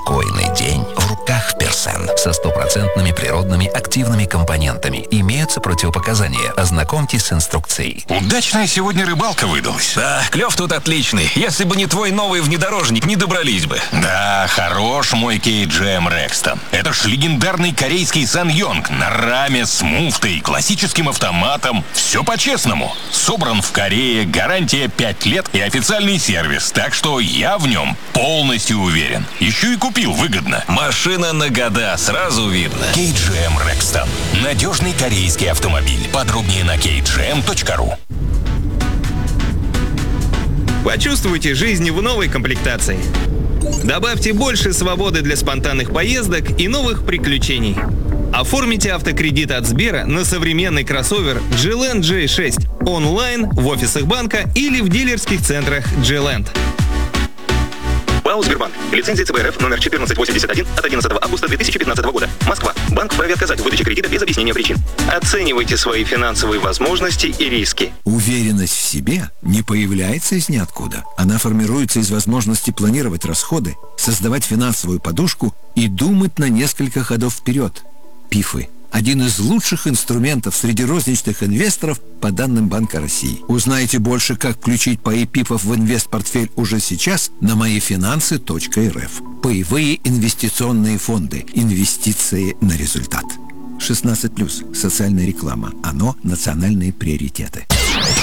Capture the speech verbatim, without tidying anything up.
Спокойный день в руках Персен. Со стопроцентными природными активными компонентами. Имеются противопоказания. Ознакомьтесь с инструкцией. Удачная сегодня рыбалка выдалась. Да, клев тут отличный. Если бы не твой новый внедорожник, не добрались бы. Да, хорош мой кей джи эм Rexton. Это ж легендарный корейский Сан-Йонг на раме с муфтой, классическим автоматом. Все по-честному. Собран в Корее, гарантия пять лет и официальный сервис. Так что я в нем полностью уверен. Еще и купил выгодно. Машина на года, сразу видно. кей джи эм Rexton. Надежный корейский автомобиль. Подробнее на кей джи эм точка ру. Почувствуйте жизнь в новой комплектации. Добавьте больше свободы для спонтанных поездок и новых приключений. Оформите автокредит от Сбера на современный кроссовер джи ленд джей шесть онлайн, в офисах банка или в дилерских центрах джи ленд. ПАО «Сбербанк». Лицензия цэ бэ эр эф номер четырнадцать восемьдесят один от одиннадцатого августа две тысячи пятнадцатого года. Москва. Банк вправе отказать в выдаче кредита без объяснения причин. Оценивайте свои финансовые возможности и риски. Уверенность в себе не появляется из ниоткуда. Она формируется из возможности планировать расходы, создавать финансовую подушку и думать на несколько ходов вперед. ПИФы – один из лучших инструментов среди розничных инвесторов по данным Банка России. Узнайте больше, как включить паи ПИФов в инвестпортфель уже сейчас на моифинансы точка эр эф. Паевые инвестиционные фонды. Инвестиции на результат. шестнадцать плюс. Социальная реклама. Оно – национальные приоритеты.